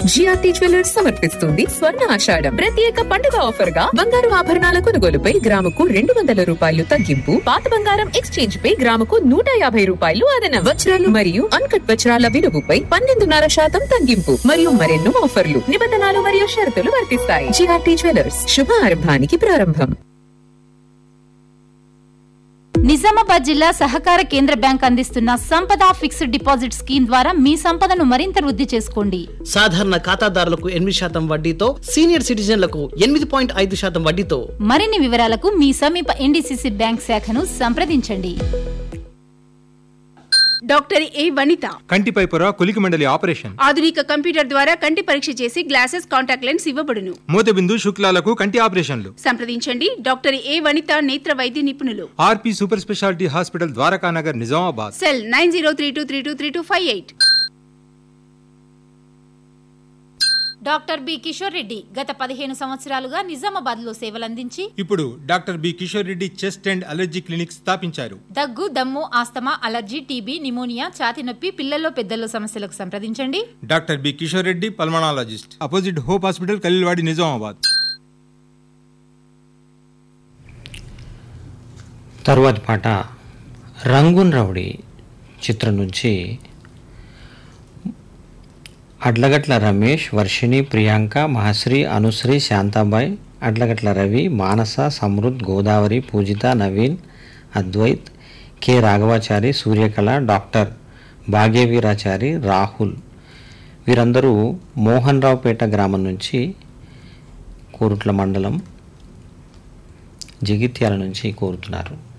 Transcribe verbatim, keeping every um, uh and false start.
GRT jewellers సమర్పిస్తుంది స్వర్ణ ఆషాఢం ప్రత్యేక పండుగ ఆఫర్ గా బంగారు ఆభరణాల కొనుగోలుపై గ్రాముకు రెండు వందల రూపాయలు తగ్గింపు, పాత బంగారం ఎక్స్చేంజ్ పై గ్రాముకు నూట యాభై రూపాయలు అదనం, వజ్రాలు మరియు అన్కట్ వజ్రాల విలువపై పన్నెండున్నర శాతం తగ్గింపు మరియు మరెన్నో ఆఫర్లు, నిబంధనలు మరియు షరతులు వర్తిస్తాయి. జిఆర్టీ జ్యువెలర్స్ శుభారంభానికి ప్రారంభం. నిజామాబాద్ జిల్లా సహకార కేంద్ర బ్యాంక్ అందిస్తున్న సంపద ఫిక్స్డ్ డిపాజిట్ స్కీమ్ ద్వారా మీ సంపదను మరింత వృద్ధి చేసుకోండి. సాధారణ ఖాతాదారులకు ఎనిమిది శాతం వడ్డీతో, సీనియర్ సిటిజన్లకు ఎనిమిది పాయింట్ ఐదు శాతం వడ్డీతో. మరిన్ని వివరాలకు మీ సమీప ఎన్డీసీసీ బ్యాంక్ శాఖను సంప్రదించండి. డాక్టర్ ఏ వనిత, కంటిపై పొర కొలికి మండలి ఆపరేషన్, ఆధునిక కంప్యూటర్ ద్వారా కంటి పరీక్ష చేసి గ్లాసెస్, కాంటాక్ట్ లెన్స్ ఇవ్వబడును. మూతబిందు శుక్లాలకు కంటి ఆపరేషన్లు. సంప్రదించండి డాక్టర్ ఏ వనిత, నేత్ర వైద్య నిపుణులు. ఆర్పి super speciality hospital, Dwarakanagar, Nizamabad. Cell nine zero three two three two three two five eight. Doctor B Kishore Reddy గత పదిహేను సంవత్సరాలుగా నిజామాబాద్ లో సేవలందించి ఇప్పుడు doctor B Kishore Reddy chest and allergy clinic స్థాపించారు. దగ్గు, దమ్ము, ఆస్తమా, అలర్జీ, టీబీ, నిమోనియా, ఛాతి నొప్పి, పిల్లల్లో పెద్దల్లో సమస్యలకు సంప్రదించండి. Doctor B Kishore Reddy pulmonologist, opposite hope hospital, Khaleelwadi, Nizamabad. తరువాతి పాట రంగున్ రౌడీ చిత్రం నుంచి అడ్లగట్ల రమేష్, వర్షిణి, ప్రియాంక, మహశ్రీ, అనుశ్రీ, శాంతాబాయ్, అడ్లగట్ల రవి, మానస, సమృద్ధ్, గోదావరి, పూజిత, నవీన్, అద్వైత్, కె రాఘవాచారి, సూర్యకళ, డాక్టర్ భాగ్యవీరాచారి, రాహుల్ వీరందరూ మోహన్ రావుపేట గ్రామం నుంచి, కోరుట్ల మండలం, జగిత్యాల నుంచి కోరుతున్నారు.